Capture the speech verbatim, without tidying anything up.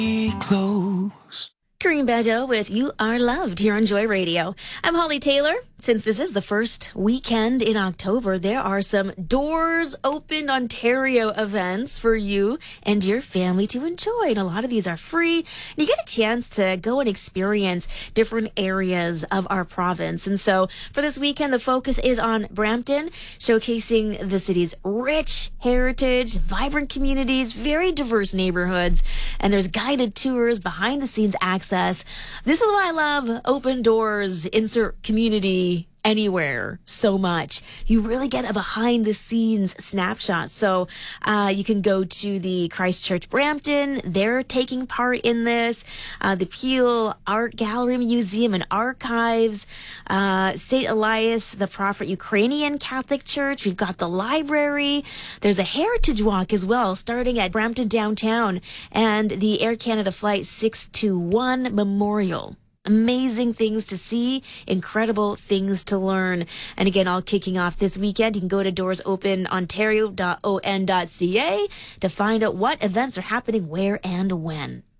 close. Kareem Bado with You Are Loved here on Joy Radio. I'm Holly Taylor. Since this is the first weekend in October, there are some Doors Open Ontario events for you and your family to enjoy. And a lot of these are free. And you get a chance to go and experience different areas of our province. And so for this weekend, the focus is on Brampton, showcasing the city's rich heritage, vibrant communities, very diverse neighborhoods. And there's guided tours, behind the scenes access. This is why I love Open Doors, insert community anywhere so much. You really get a behind the scenes snapshot. So uh, you can go to the Christchurch Brampton. They're taking part in this. Uh, the Peel Art Gallery Museum and Archives. Uh, Saint Elias, the Prophet Ukrainian Catholic Church. We've got the library. There's a heritage walk as well, starting at Brampton downtown and the Air Canada Flight six two one Memorial. Amazing things to see, incredible things to learn. And again, all kicking off this weekend. You can go to doors open ontario dot o n dot c a to find out what events are happening where and when.